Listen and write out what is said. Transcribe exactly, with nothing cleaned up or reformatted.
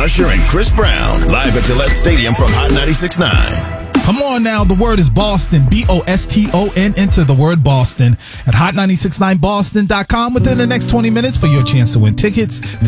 Usher and Chris Brown, live at Gillette Stadium from Hot ninety-six point nine. Come on now, the word is Boston, B O S T O N. Enter the word Boston at hot nine six nine boston dot com within the next twenty minutes for your chance to win tickets to